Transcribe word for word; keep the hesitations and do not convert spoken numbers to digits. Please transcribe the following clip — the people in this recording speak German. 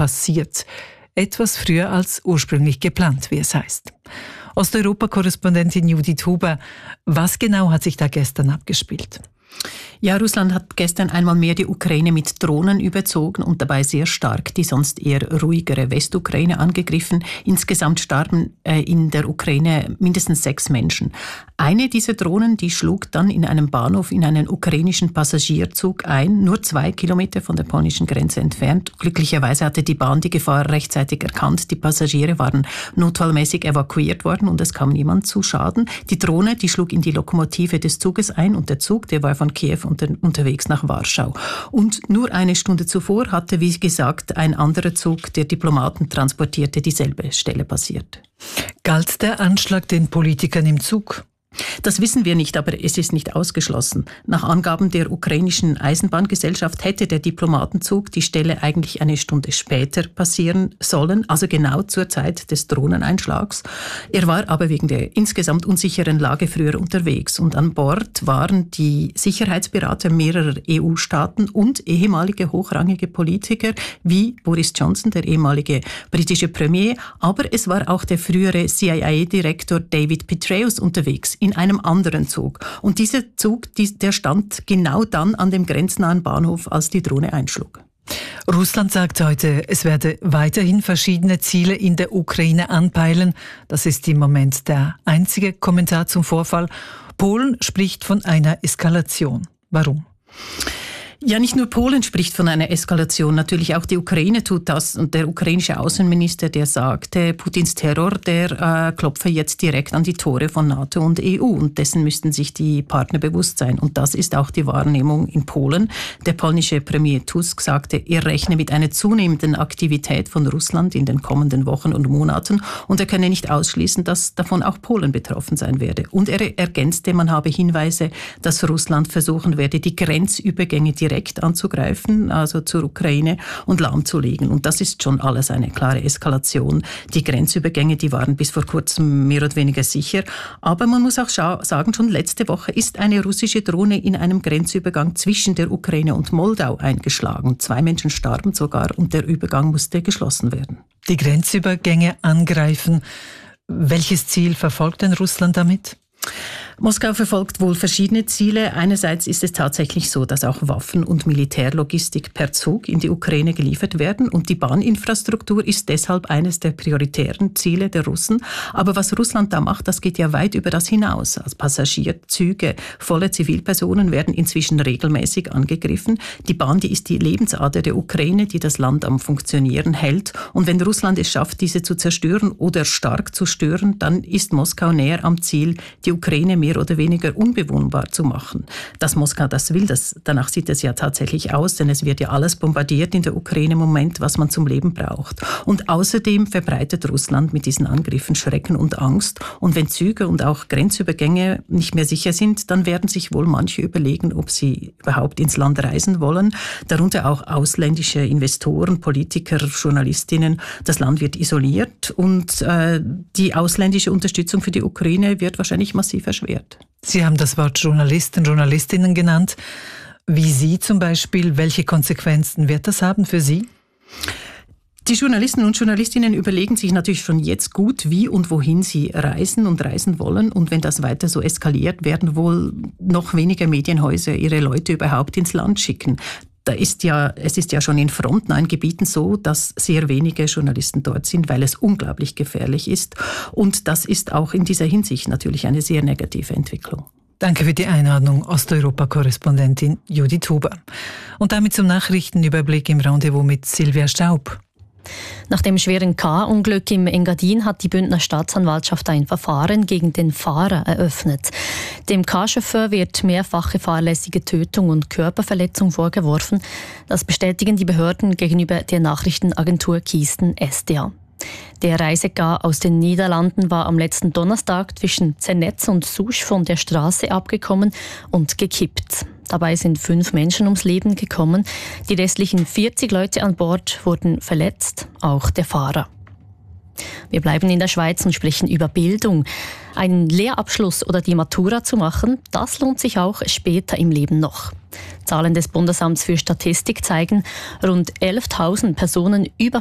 passiert. Etwas früher als ursprünglich geplant, wie es heißt. Osteuropa-Korrespondentin Judith Huber, was genau hat sich da gestern abgespielt? Ja, Russland hat gestern einmal mehr die Ukraine mit Drohnen überzogen und dabei sehr stark die sonst eher ruhigere Westukraine angegriffen. Insgesamt starben äh, in der Ukraine mindestens sechs Menschen. Eine dieser Drohnen, die schlug dann in einem Bahnhof in einen ukrainischen Passagierzug ein, nur zwei Kilometer von der polnischen Grenze entfernt. Glücklicherweise hatte die Bahn die Gefahr rechtzeitig erkannt. Die Passagiere waren notfallmäßig evakuiert worden und es kam niemand zu Schaden. Die Drohne, die schlug in die Lokomotive des Zuges ein und der Zug, der war von Kiew unter, unterwegs nach Warschau. Und nur eine Stunde zuvor hatte, wie gesagt, ein anderer Zug, der Diplomaten transportierte, dieselbe Stelle passiert. Galt der Anschlag den Politikern im Zug? Das wissen wir nicht, aber es ist nicht ausgeschlossen. Nach Angaben der ukrainischen Eisenbahngesellschaft hätte der Diplomatenzug die Stelle eigentlich eine Stunde später passieren sollen, also genau zur Zeit des Drohneneinschlags. Er war aber wegen der insgesamt unsicheren Lage früher unterwegs und an Bord waren die Sicherheitsberater mehrerer E U-Staaten und ehemalige hochrangige Politiker wie Boris Johnson, der ehemalige britische Premier, aber es war auch der frühere C I A-Direktor David Petraeus unterwegs in einem anderen Zug. Und dieser Zug, der stand genau dann an dem grenznahen Bahnhof, als die Drohne einschlug. Russland sagt heute, es werde weiterhin verschiedene Ziele in der Ukraine anpeilen. Das ist im Moment der einzige Kommentar zum Vorfall. Polen spricht von einer Eskalation. Warum? Ja, nicht nur Polen spricht von einer Eskalation, natürlich auch die Ukraine tut das. Und der ukrainische Außenminister, der sagte, Putins Terror, der äh, klopfe jetzt direkt an die Tore von NATO und E U. Und dessen müssten sich die Partner bewusst sein. Und das ist auch die Wahrnehmung in Polen. Der polnische Premier Tusk sagte, er rechne mit einer zunehmenden Aktivität von Russland in den kommenden Wochen und Monaten. Und er könne nicht ausschließen, dass davon auch Polen betroffen sein werde. Und er ergänzte, man habe Hinweise, dass Russland versuchen werde, die Grenzübergänge direkt direkt anzugreifen, also zur Ukraine, und lahmzulegen. Und das ist schon alles eine klare Eskalation. Die Grenzübergänge, die waren bis vor kurzem mehr oder weniger sicher. Aber man muss auch scha- sagen, schon letzte Woche ist eine russische Drohne in einem Grenzübergang zwischen der Ukraine und Moldau eingeschlagen. Zwei Menschen starben sogar und der Übergang musste geschlossen werden. Die Grenzübergänge angreifen. Welches Ziel verfolgt denn Russland damit? Moskau verfolgt wohl verschiedene Ziele. Einerseits ist es tatsächlich so, dass auch Waffen und Militärlogistik per Zug in die Ukraine geliefert werden und die Bahninfrastruktur ist deshalb eines der prioritären Ziele der Russen. Aber was Russland da macht, das geht ja weit über das hinaus. Also Passagierzüge, volle Zivilpersonen werden inzwischen regelmäßig angegriffen. Die Bahn, die ist die Lebensader der Ukraine, die das Land am Funktionieren hält. Und wenn Russland es schafft, diese zu zerstören oder stark zu stören, dann ist Moskau näher am Ziel, die Ukraine mehr oder weniger unbewohnbar zu machen. Dass Moskau das will, das, danach sieht es ja tatsächlich aus, denn es wird ja alles bombardiert in der Ukraine im Moment, was man zum Leben braucht. Und außerdem verbreitet Russland mit diesen Angriffen Schrecken und Angst. Und wenn Züge und auch Grenzübergänge nicht mehr sicher sind, dann werden sich wohl manche überlegen, ob sie überhaupt ins Land reisen wollen. Darunter auch ausländische Investoren, Politiker, Journalistinnen. Das Land wird isoliert und äh, die ausländische Unterstützung für die Ukraine wird wahrscheinlich massiv erschwert. Sie haben das Wort Journalisten, Journalistinnen genannt. Wie Sie zum Beispiel, welche Konsequenzen wird das haben für Sie? Die Journalisten und Journalistinnen überlegen sich natürlich schon jetzt gut, wie und wohin sie reisen und reisen wollen. Und wenn das weiter so eskaliert, werden wohl noch weniger Medienhäuser ihre Leute überhaupt ins Land schicken. Da ist ja, es ist ja schon in frontnahen Gebieten so, dass sehr wenige Journalisten dort sind, weil es unglaublich gefährlich ist. Und das ist auch in dieser Hinsicht natürlich eine sehr negative Entwicklung. Danke für die Einladung, Osteuropa-Korrespondentin Judith Huber. Und damit zum Nachrichtenüberblick im Rendezvous mit Silvia Staub. Nach dem schweren K-Unglück im Engadin hat die Bündner Staatsanwaltschaft ein Verfahren gegen den Fahrer eröffnet. Dem K-Chauffeur wird mehrfache fahrlässige Tötung und Körperverletzung vorgeworfen. Das bestätigen die Behörden gegenüber der Nachrichtenagentur Kiesten S D A. Der Reiseka aus den Niederlanden war am letzten Donnerstag zwischen Zernetz und Souche von der Straße abgekommen und gekippt. Dabei sind fünf Menschen ums Leben gekommen. Die restlichen vierzig Leute an Bord wurden verletzt, auch der Fahrer. Wir bleiben in der Schweiz und sprechen über Bildung. Einen Lehrabschluss oder die Matura zu machen, das lohnt sich auch später im Leben noch. Zahlen des Bundesamts für Statistik zeigen, rund elftausend Personen über